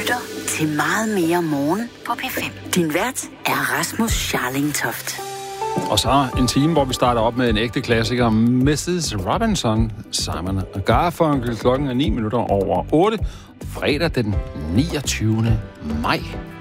lytter til Meget mere morgen på P5. Din vært er Rasmus Scharlingtoft. Og så en time, hvor vi starter op med en ægte klassiker, Mrs. Robinson, Simon & Garfunkel. Klokken er 9 minutter over 8. Fredag den 29. maj.